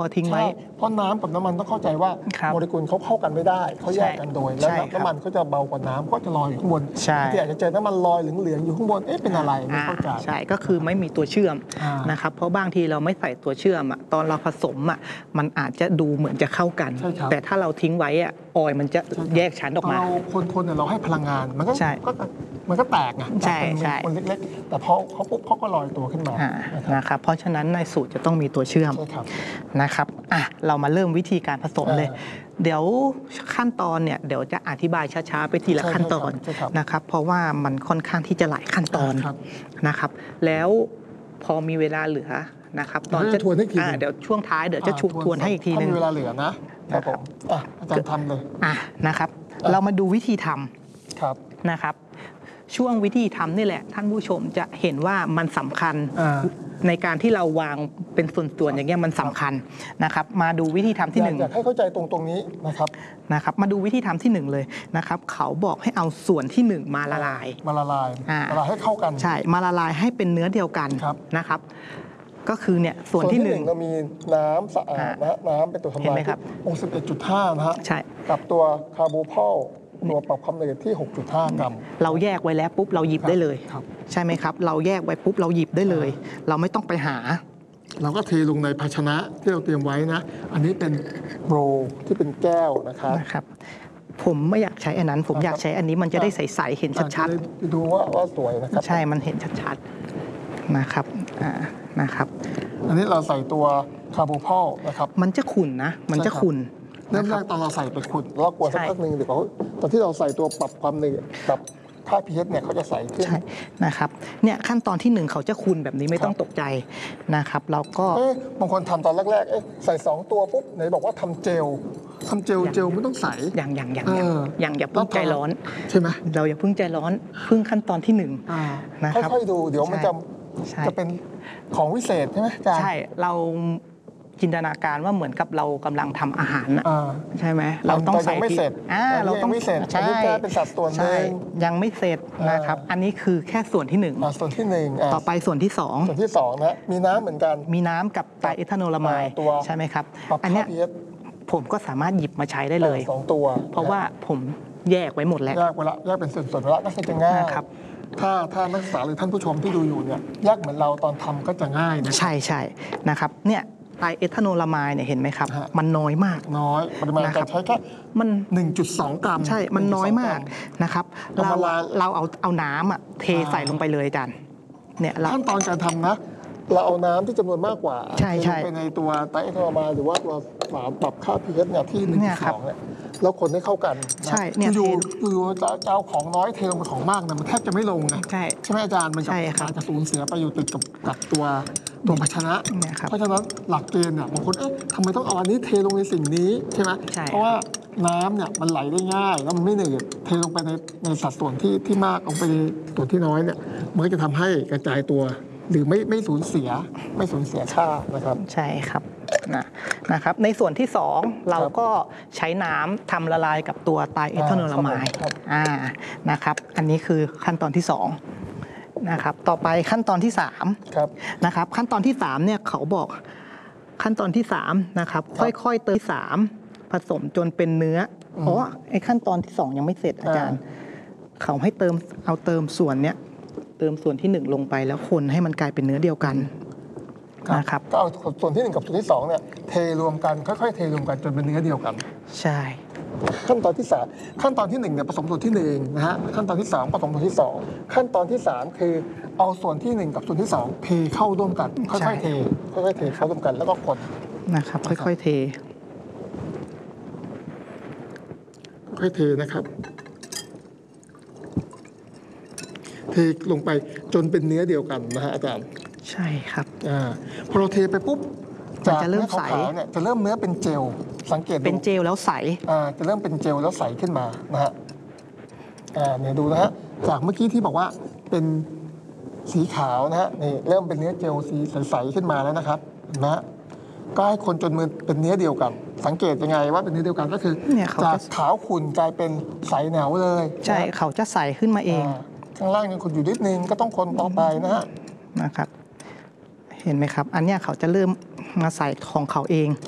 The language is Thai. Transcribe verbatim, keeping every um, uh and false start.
อทิ้งไว้เพราะน้ำกับน้ำมันต้องเข้าใจว่าโมเลกุลเขาเข้ากันไม่ได้เขาแยกกันโดยแล้วน้ำมันก็จะเบากว่าน้ำก็จะลอยอยู่ข้างบนที่อาจจะเจอน้ำมันลอยเหลืองๆอยู่ข้างบนเอ๊ะเป็นอะไรไม่เข้าใจใช่ก็คือไม่มีตัวเชื่อมนะครับเพราะบางทีเราไม่ใส่ตัวเชื่อมตอนเราผสมอ่ะมันอาจจะดูเหมือนจะเข้ากันแต่ถ้าเราทิ้งไว้อ่ะออยมันจะแยกชั้นออกมาเราคนๆเนี่ยเราให้พลังงานมันก็มันก็แตกไงใช่ใช่คนเล็กๆแต่พอเขาปุ๊บเขาก็ลอยตัวขึ้นมานะครับเพราะฉะนั้นในสูตรจะต้องมีตัวเชื่อมนะครับอ่ะเรามาเริ่มวิธีการผสมเลยเดี๋ยวขั้นตอนเนี่ยเดี๋ยวจะอธิบายช้าๆไปทีละขั้นตอนนะครับเพราะว่ามันค่อนข้างที่จะหลายขั้นตอนนะครับแล้วพอมีเวลาเหลือนะครับตอนจะทวนให้ทีเดี๋ยวช่วงท้ายเดี๋ยวจะชุบทวนให้อีกทีนึงมีเวลาเหลือนะครับผมอาจารย์ทำเลยอ่ะนะครับเรามาดูวิธีทำนะครับช่วงวิธีทำนี่แหละท่านผู้ชมจะเห็นว่ามันสำคัญในการที่เราวางเป็นส่วนๆอย่างเงี้ยมันสำคัญนะครับมาดูวิธีทำที่หนึ่งอยากให้เข้าใจตรงตรงนี้นะครับนะครับมาดูวิธีทำที่หนึ่งเลยนะครับเขาบอกให้เอาส่วนที่หนึ่งมาละลายมาละลายมาละลายให้เข้ากันใช่มาละลายให้เป็นเนื้อเดียวกันนะครับก็คือเนี่ยส่วนที่หนึ่งเรามีน้ำสะอาดนะน้ำเป็นตัวทำลายองค์สิบเอ็ดจุดห้านะฮะใช่กับตัวคาร์โบพอลตัวปรับความละเอียดที่ หกจุดห้า กรัมเราแยกไว้แล้วปุ๊บเราหยิบได้เลยใช่ไหมครับเราแยกไว้ปุ๊บเราหยิบได้เลย เราไม่ต้องไปหาเราก็เทลงในภาชนะที่เราเตรียมไว้นะอันนี้เป็นโบรที่เป็นแก้วนะครับนะครับผมไม่อยากใช้อันนั้นผมอยากใช้อันนี้มันจะได้ใสๆเห็นชัดๆดูว่าว่าสวยนะครับใช่มันเห็นชัดๆนะครับอ่านะครับอันนี้เราใส่ตัวคาร์โบพอลนะครับมันจะขุ่นนะมันจะขุ่นเริ่มแรกตอนเราใส่ไปขุ่นแล้วกลัวสักพักหนึ่งเดี๋ยวเขาตอนที่เราใส่ตัวปรับความละเอียดปรับค่า พี เอช เนี่ยเขาจะใส่ขึ้นใช่นะครับเนี่ยขั้นตอนที่หนึ่งเขาจะขุ่นแบบนี้ไม่ต้องตกใจนะครับเราก็บางคนทำตอนแรกๆใส่สองตัวปุ๊บไหนบอกว่าทำเจลทำเจลเจลไม่ต้องใส่อย่างอย่างอย่างอย่างอย่าเพิ่งใจร้อนใช่ไหมเราอย่าเพิ่งใจร้อนเพิ่งขั้นตอนที่หนึ่งนะครับค่อยๆดูเดี๋ยวมันจะจะเป็นของวิเศษใช่ไหมอาจารย์ใช่เราจินตนาการว่าเหมือนกับเรากำลังทำอาหารนะใช่ไหมเราต้องใส่ไม่เสร็จเราต้องไม่เสร็จใช่เป็นสัดส่วนนึงยังไม่เสร็จนะครับอันนี้คือแค่ส่วนที่หนึ่งส่วนที่หนึ่งต่อไปส่วนที่สองส่วนที่สองนะมีน้ำเหมือนกันมีน้ำกับไตรเอทานอลามายใช่ไหมครับอันนี้ผมก็สามารถหยิบมาใช้ได้เลยสองตัวเพราะว่าผมแยกไว้หมดแล้วแยกไว้ละแยกเป็นส่วนๆแล้วก็จะง่ายครับถ้าถ้านักศึกษาหรือท่านผู้ชมที่ดูอยู่เนี่ยแยกเหมือนเราตอนทำก็จะง่ายนะใช่ใช่นะครับเนี่ยไตรเอทานอลามายเนี่ยเห็นไหมครับมันน้อยมากน้อยปริมาณการใช้แค่มันหนึ่งจุดสอง กรัมใช่มันน้อยมากนะครับเราเราเอาเอาน้ำอ่ะเทใส่ลงไปเลยอาจารย์เนี่ยขั้นตอนการทำนะเราเอาน้ำที่จำนวนมากกว่าใช่ใช่ไปในตัวไตรเอทานอลามายหรือว่าตัวฝาปรับค่า พี เอช เนี่ยที่ หนึ่งจุดสอง เนี่ยแล้วคนให้เข้ากันใช่เนี่ยอยู่อยู่จะเอาของน้อยเทลงไปของมากเนี่ยมันแทบจะไม่ลงนะใช่ใช่ไหมอาจารย์มันจะจะสูญเสียไปอยู่ติดกับกับตัวตัวภาชนะเพราะฉะนั้นหลักเกณฑ์เนี่ยบางคนเอ๊ะทำไมต้องเอาอันนี้เทลงในสิ่งนี้ใช่ไหมเพราะว่าน้ำเนี่ยมันไหลได้ง่ายแล้วมันไม่เหนื่อยเทลงไปในในสัดส่วนที่ที่มากลงไปในส่วนที่น้อยเนี่ยมันก็จะทำให้กระจายตัวหรือไม่ไม่สูญเสียไม่สูญเสียค่านะครับใช่ครับนะนะครับในส่วนที่สองเราก็ใช้น้ำทำละลายกับตัวไตรเอทานอลามายอ่านะครับอันนี้คือขั้นตอนที่สองนะครับต่อไปขั้นตอนที่สามนะครับขั้นตอนที่สามเนี่ยเขาบอกขั้นตอนที่สามนะครับค่อยๆเติมสามผสมจนเป็นเนื้อเพราะไอ้ขั้นตอนที่สองยังไม่เสร็จอาจารย์เขาให้เติมเอาเติมส่วนเนี้ยเติมส่วนที่หนึ่งลงไปแล้วคนให้มันกลายเป็นเนื้อเดียวกันนะครับก็เอาส่วนที่หนึ่งกับส่วนที่สองเนี่ยเทรวมกันค่อยๆเทรวมกันจนเป็นเนื้อเดียวกันใช่ขั้นตอนที่สามขั้นตอนที่หนึ่งเนี่ยผสมส่วนที่หนึ่งนะฮะขั้นตอนที่สองผสมส่วนที่สองขั้นตอนที่สามคือเอาส่วนที่หนึ่งกับส่วนที่สองเทเข้าร่วมกันค่อยๆเทค่อยๆเทเข้าร่วมกันแล้วก็คนนะครับค่อยๆเทค่อยๆเทนะครับเทลงไปจนเป็นเนื้อเดียวกันนะฮะอาจารย์ใช่ครับอ่าพอเราเทไปปุ๊บจะเริ่มใสเนี่ยจะเริ่มเนื้อเป็นเจลสังเกตเป็นเจลแล้วใสอ่าจะเริ่มเป็นเจลแล้วใสขึ้นมานะฮะอ่าเนี่ยดูนะฮะจากเมื่อกี้ที่บอกว่าเป็นสีขาวนะฮะนี่เริ่มเป็นเนื้อเจลสีใสๆขึ้นมาแล้วนะครับนะฮะก็ให้คนจนมือเป็นเนื้อเดียวกันสังเกตยังไงว่าเป็นเนื้อเดียวกันก็คือจากขาวขุ่นกลายเป็นใสแหนวเลยใช่เขาจะใสขึ้นมาเองข้างล่างยังคุณอยู่นิดนึงก็ต้องคนต่อไปนะฮะนะครับเห็นไหมครับอันนี้เขาจะเริ่มมาใส่ของเขาเอง